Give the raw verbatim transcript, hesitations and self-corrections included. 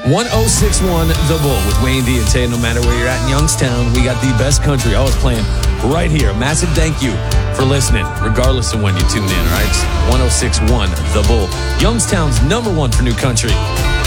one oh six point one The Bull with Wayne D and Tay. No matter where you're at in Youngstown, we got the best country always playing right here. A massive thank you for listening, regardless of when you tune in, all right? It's one oh six point one The Bull, Youngstown's number one for new country.